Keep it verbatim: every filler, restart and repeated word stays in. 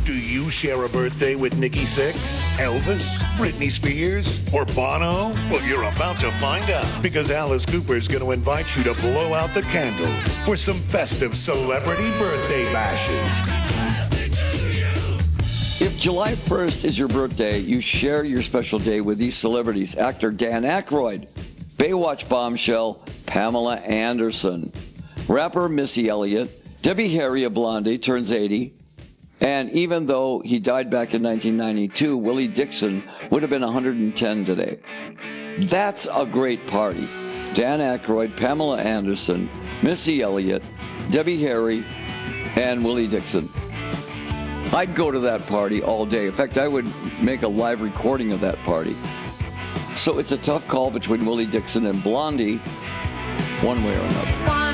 Do you share a birthday with Nikki Sixx, Elvis, Britney Spears, or Bono? Well, you're about to find out, because Alice Cooper's going to invite you to blow out the candles for some festive celebrity birthday bashes. If July first is your birthday, you share your special day with these celebrities. Actor Dan Aykroyd, Baywatch bombshell Pamela Anderson, rapper Missy Elliott, Debbie Harry of Blondie turns eighty, and even though he died back in nineteen ninety-two, Willie Dixon would have been one hundred ten today. That's a great party. Dan Aykroyd, Pamela Anderson, Missy Elliott, Debbie Harry, and Willie Dixon. I'd go to that party all day. In fact, I would make a live recording of that party. So it's a tough call between Willie Dixon and Blondie, one way or another.